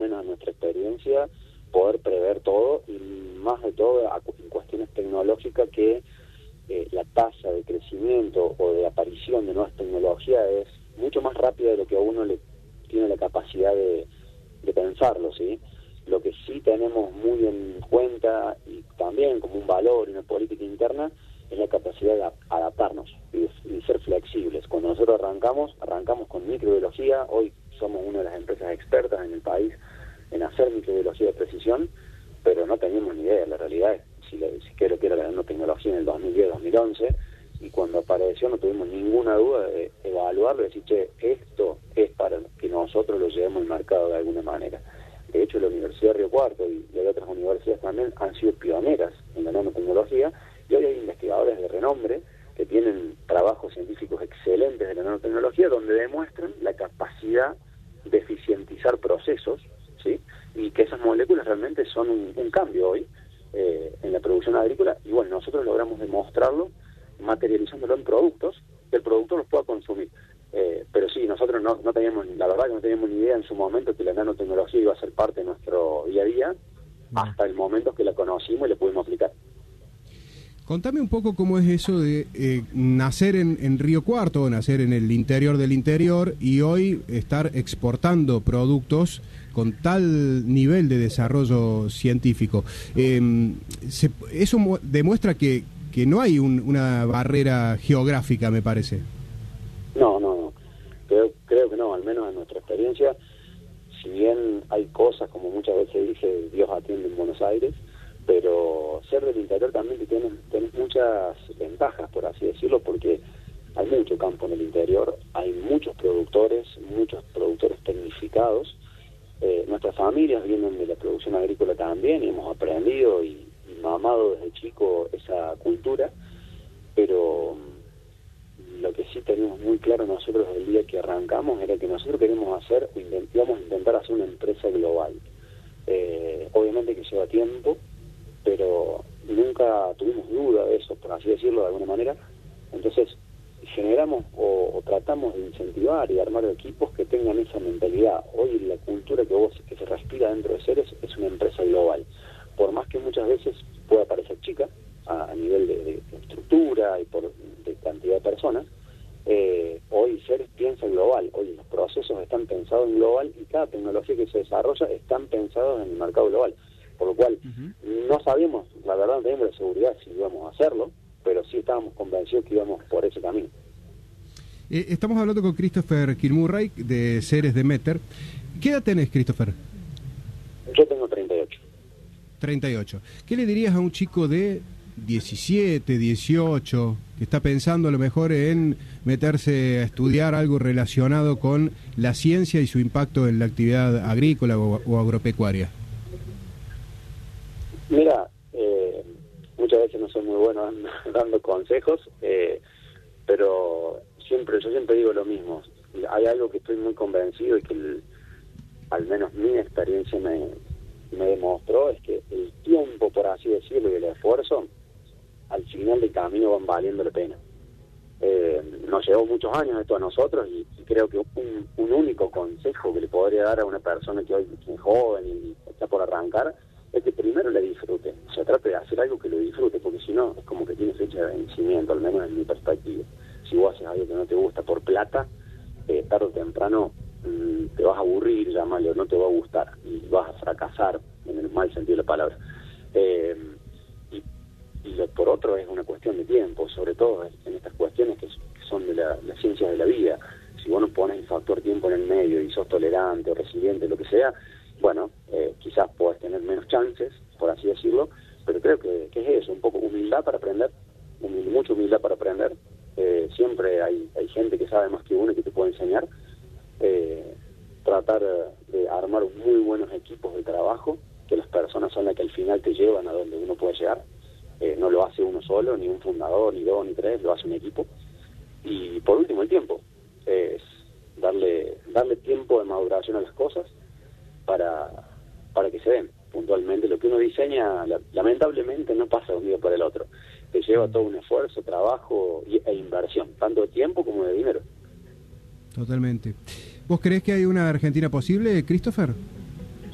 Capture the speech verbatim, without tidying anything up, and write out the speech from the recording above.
menos en nuestra experiencia, poder prever todo, y más de todo en cuestiones tecnológicas, que eh, la tasa de crecimiento o de aparición de nuevas tecnologías es mucho más rápida de lo que a uno le tiene la capacidad de, de pensarlo, ¿sí? Lo que sí tenemos muy en cuenta, y también como un valor en la política interna, es la capacidad de adaptarnos y de, y de ser flexibles. Cuando nosotros arrancamos, arrancamos con microbiología. Hoy somos una de las empresas expertas en el país en hacer microbiología de precisión, pero no teníamos ni idea. La realidad es, si, le, si quiero que era la nanotecnología en el dos mil diez, dos mil once, y cuando apareció no tuvimos ninguna duda de evaluarlo y decir, che, esto es para que nosotros lo llevemos al mercado de alguna manera. De hecho, la Universidad de Río Cuarto y, y hay otras universidades también han sido pioneras en la nanotecnología, y hoy hay investigadores de renombre que tienen trabajos científicos excelentes de la nanotecnología, donde demuestran la capacidad de eficientizar procesos, ¿sí? Y que esas moléculas realmente son un, un cambio hoy eh, en la producción agrícola, y bueno, nosotros logramos demostrarlo materializándolo en productos, que el productor los pueda consumir. Eh, pero sí, nosotros no, no teníamos, la verdad que no teníamos ni idea en su momento que la nanotecnología iba a ser parte de nuestro día a día, no. hasta el momento que la conocimos y la pudimos aplicar. Contame un poco cómo es eso de eh, nacer en, en Río Cuarto, nacer en el interior del interior, y hoy estar exportando productos con tal nivel de desarrollo científico. Eh, se, eso demuestra que, que no hay un, una barrera geográfica, me parece. No, no, no. Creo, creo que no, al menos en nuestra experiencia, si bien hay cosas, como muchas veces dice, Dios atiende en Buenos Aires, pero ser del interior también tiene, tiene muchas ventajas, por así decirlo, porque hay mucho campo en el interior, hay muchos productores, muchos productores tecnificados. Eh, nuestras familias vienen de la producción agrícola también, y hemos aprendido y, y mamado desde chico esa cultura, pero lo que sí tenemos muy claro nosotros desde el día que arrancamos era que nosotros queremos hacer, o íbamos a intentar hacer una empresa global. Eh, obviamente que lleva tiempo, pero nunca tuvimos duda de eso, por así decirlo de alguna manera. Entonces generamos o, o tratamos de incentivar y armar equipos que tengan esa mentalidad. Hoy la cultura que vos que se respira dentro de Ceres es una empresa global, por más que muchas veces pueda parecer chica a, a nivel de, de, de estructura y por de cantidad de personas. Eh, hoy Ceres piensa global, hoy los procesos están pensados en global, y cada tecnología que se desarrolla están pensados en el mercado global. Por lo cual, uh-huh. no sabíamos, la verdad no teníamos la seguridad si íbamos a hacerlo, pero sí estábamos convencidos que íbamos por ese camino. Eh, estamos hablando con Christopher Kilmurray de Ceres Demeter. ¿Qué edad tenés, Christopher? Yo tengo treinta y ocho. treinta y ocho. ¿Qué le dirías a un chico de diecisiete, dieciocho, que está pensando a lo mejor en meterse a estudiar algo relacionado con la ciencia y su impacto en la actividad agrícola o, o agropecuaria? Mira, eh, muchas veces no soy muy bueno dando, dando consejos, eh, pero siempre yo siempre digo lo mismo. Hay algo que estoy muy convencido y que el, al menos mi experiencia me, me demostró, es que el tiempo, por así decirlo, y el esfuerzo, al final del camino van valiendo la pena. Eh, nos llevó muchos años esto a nosotros, y, y creo que un, un único consejo que le podría dar a una persona que hoy es joven y está por arrancar, es que primero le disfrute. O sea, trate de hacer algo que lo disfrute, porque si no, es como que tiene fecha de vencimiento, al menos en mi perspectiva. Si vos haces algo que no te gusta por plata, eh, tarde o temprano mmm, te vas a aburrir, llamarlo, no te va a gustar, y vas a fracasar, en el mal sentido de la palabra. Eh, y, y lo, por otro, es una cuestión de tiempo, sobre todo en estas cuestiones que, que son de la, las ciencias de la vida. Si vos no pones el factor tiempo en el medio y sos tolerante o resiliente, lo que sea, bueno, eh, quizás podés tener menos chances, por así decirlo, pero creo que, que es eso, un poco humildad para aprender, humil, mucha humildad para aprender. Eh, siempre hay, hay gente que sabe más que uno y que te puede enseñar. Eh, tratar de armar muy buenos equipos de trabajo, que las personas son las que al final te llevan a donde uno puede llegar. Eh, no lo hace uno solo, ni un fundador, ni dos, ni tres, lo hace un equipo. Y por último, el tiempo. Es darle, darle tiempo de maduración a las cosas, para para que se den puntualmente. Lo que uno diseña, la, lamentablemente, no pasa de un día para el otro. Te lleva todo un esfuerzo, trabajo y, e inversión, tanto de tiempo como de dinero. Totalmente. ¿Vos creés que hay una Argentina posible, Christopher?